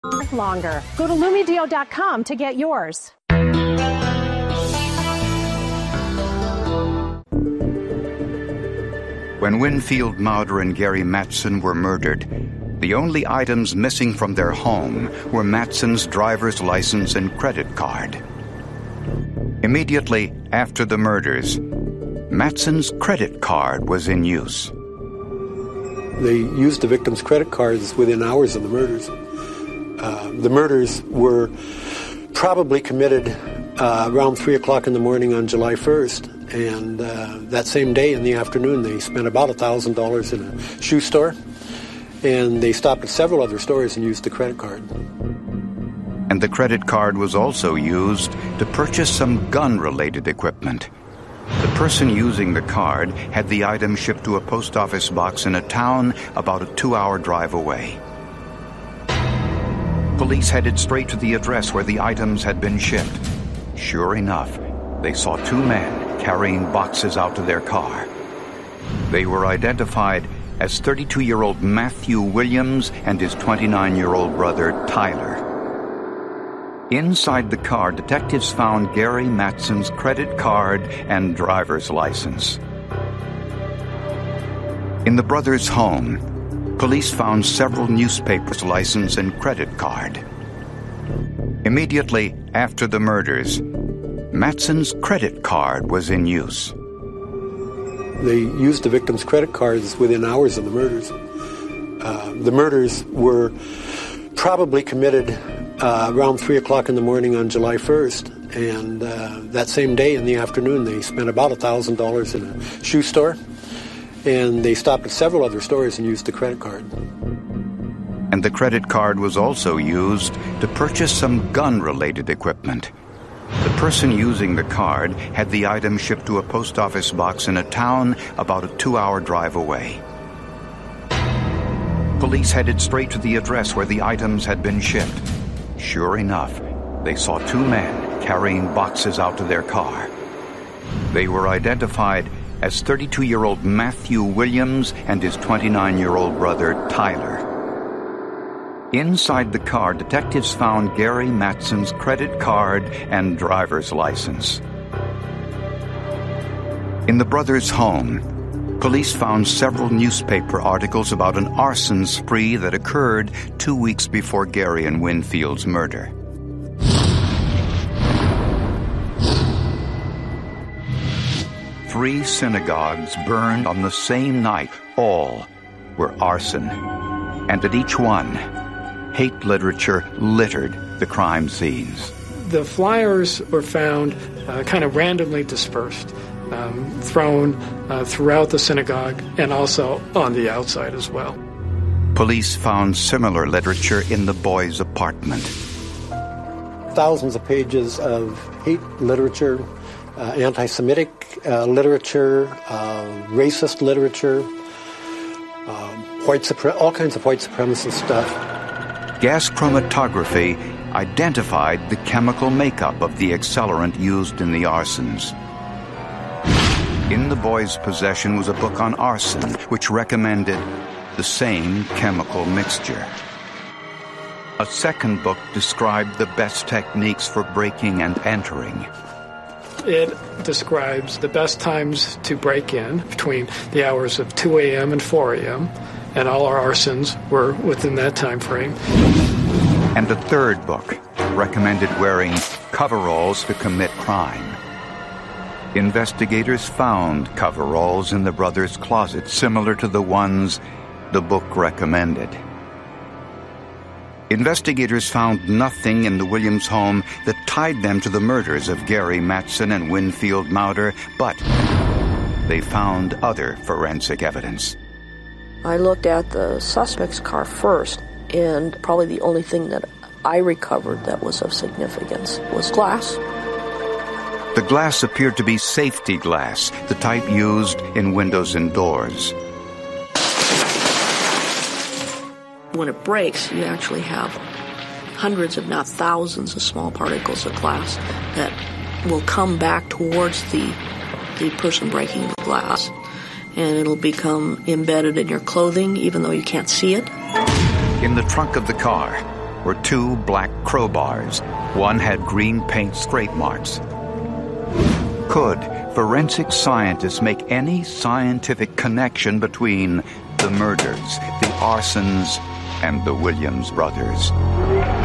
Longer. Go to LumiDeo.com to get yours. When Winfield Mauder and Gary Mattson were murdered, the only items missing from their home were Mattson's driver's license and credit card. Immediately after the murders, Mattson's credit card was in use. They used the victim's credit cards within hours of the murders. The murders were probably committed around 3 o'clock in the morning on July 1st. And that same day in the afternoon, they spent about $1,000 in a shoe store. And they stopped at several other stores and used the credit card. And the credit card was also used to purchase some gun-related equipment. The person using the card had the item shipped to a post office box in a town about a 2-hour drive away. Police headed straight to the address where the items had been shipped. Sure enough, they saw 2 men carrying boxes out to their car. They were identified as 32-year-old Matthew Williams and his 29-year-old brother, Tyler. Inside the car, detectives found Gary Mattson's credit card and driver's license. In the brothers' home, police found several newspapers' license and credit card. Immediately after the murders, Mattson's credit card was in use. They used the victim's credit cards within hours of the murders. The murders were probably committed around 3 o'clock in the morning on July 1st. And that same day in the afternoon, they spent about $1,000 in a shoe store. And they stopped at several other stores and used the credit card. And the credit card was also used to purchase some gun-related equipment. The person using the card had the item shipped to a post office box in a town about a 2-hour drive away. Police headed straight to the address where the items had been shipped. Sure enough, they saw 2 men carrying boxes out to their car. They were identified as 32-year-old Matthew Williams and his 29-year-old brother, Tyler. Inside the car, detectives found Gary Mattson's credit card and driver's license. In the brothers' home, police found several newspaper articles about an arson spree that occurred 2 weeks before Gary and Winfield's murder. Three synagogues burned on the same night. All were arson. And at each one, hate literature littered the crime scenes. The flyers were found kind of randomly dispersed, thrown throughout the synagogue and also on the outside as well. Police found similar literature in the boys' apartment. Thousands of pages of hate literature, anti-Semitic literature, racist literature, all kinds of white supremacist stuff. Gas chromatography identified the chemical makeup of the accelerant used in the arsons. In the boys' possession was a book on arson, which recommended the same chemical mixture. A second book described the best techniques for breaking and entering. It describes the best times to break in between the hours of 2 a.m. and 4 a.m., and all our arsons were within that time frame. And the third book recommended wearing coveralls to commit crime. Investigators found coveralls in the brothers' closet, similar to the ones the book recommended. Investigators found nothing in the Williams home that tied them to the murders of Gary Mattson and Winfield Mauder, but they found other forensic evidence. I looked at the suspect's car first, and probably the only thing that I recovered that was of significance was glass. The glass appeared to be safety glass, the type used in windows and doors. When it breaks, you actually have hundreds, if not thousands, of small particles of glass that will come back towards the person breaking the glass. And it'll become embedded in your clothing, even though you can't see it. In the trunk of the car, were two black crowbars. One had green paint scrape marks. Could forensic scientists make any scientific connection between the murders, the arsons, and the Williams brothers?